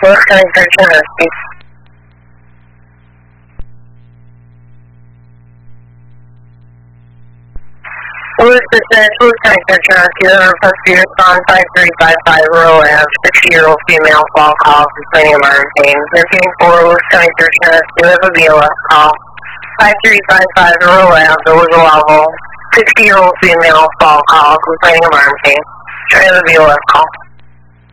Lewis County Church Rescue. Lewis County Church Rescue, request to respond 5355 Rural Ave, 60-year-old female, fall call, complaining of arm pain. 13-4 Lewis County Church Rescue, have a BLS call. 5355 Rural Ave, there was a level. 60-year-old female, fall call, complaining of arm pain. Try the BLS call.